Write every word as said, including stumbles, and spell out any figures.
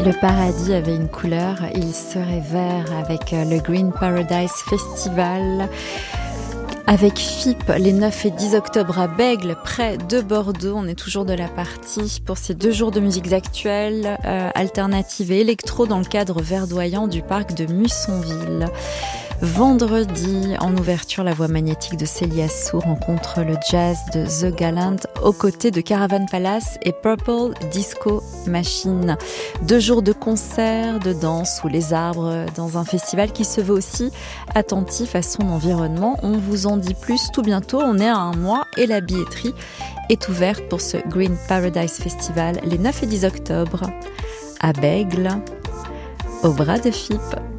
Si le paradis avait une couleur, il serait vert avec le Green Paradise Festival. Avec F I P, les neuf et dix octobre à Bègles, près de Bordeaux. On est toujours de la partie pour ces deux jours de musiques actuelles, euh, alternatives et électro dans le cadre verdoyant du parc de Mussonville. Vendredi, en ouverture, la voix magnétique de Célia Sou rencontre le jazz de The Gallant aux côtés de Caravan Palace et Purple Disco Machine. Deux jours de concerts, de danse sous les arbres dans un festival qui se veut aussi attentif à son environnement. On vous en dit plus tout bientôt, on est à un mois et la billetterie est ouverte pour ce Green Paradise Festival les neuf et dix octobre à Bègles, au bras de F I P.